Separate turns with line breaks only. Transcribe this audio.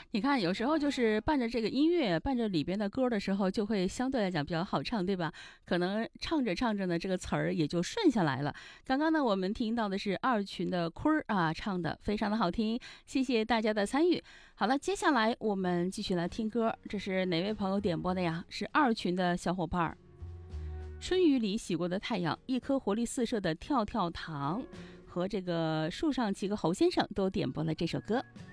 你看，有时候就是伴着这个音乐，伴着里边的歌的时候，就会相对来讲比较好唱，对吧？可能唱着唱着呢，这个词儿也就顺下来了。刚刚呢，我们听到的是二群的坤儿啊，唱的非常的好听，谢谢大家的参与。好了，接下来我们继续来听歌，这是哪位朋友点播的呀？是二群的小伙伴儿。春雨里洗过的太阳，一颗活力四射的跳跳糖，和这个树上几个猴先生都点播了这首歌。